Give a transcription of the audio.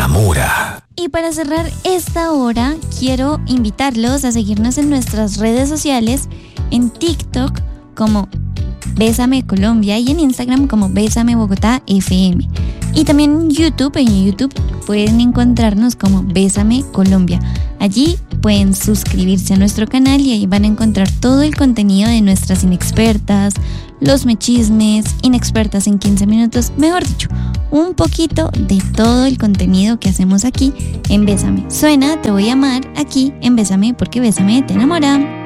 enamora. Y para cerrar esta hora, quiero invitarlos a seguirnos en nuestras redes sociales, en TikTok como Bésame Colombia y en Instagram como Bésame Bogotá FM. Y también en YouTube pueden encontrarnos como Bésame Colombia. Allí pueden suscribirse a nuestro canal y ahí van a encontrar todo el contenido de nuestras inexpertas, los mechismes, inexpertas en 15 minutos, mejor dicho, un poquito de todo el contenido que hacemos aquí en Bésame. Suena, te voy a amar aquí en Bésame porque Bésame te enamora.